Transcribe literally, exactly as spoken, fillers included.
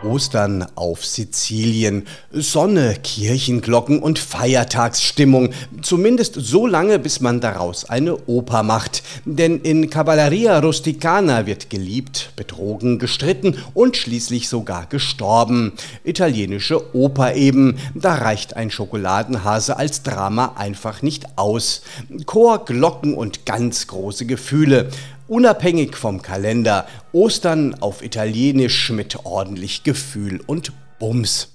Ostern auf Sizilien. Sonne, Kirchenglocken und Feiertagsstimmung. Zumindest so lange, bis man daraus eine Oper macht. Denn in Cavalleria Rusticana wird geliebt, betrogen, gestritten und schließlich sogar gestorben. Italienische Oper eben. Da reicht ein Schokoladenhase als Drama einfach nicht aus. Chor, Glocken und ganz große Gefühle. Unabhängig vom Kalender, Ostern auf Italienisch mit ordentlich Gefühl und Bums.